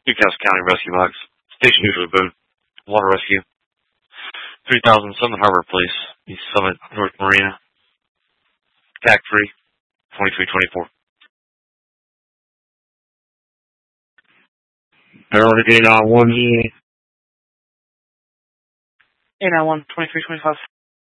Newcastle County Rescue Box. Station Neutral Boone. Water Rescue. 3000 Summit Harbor Place. East Summit, North Marina. TAC 3. 2324. Airline 891 891, 2325.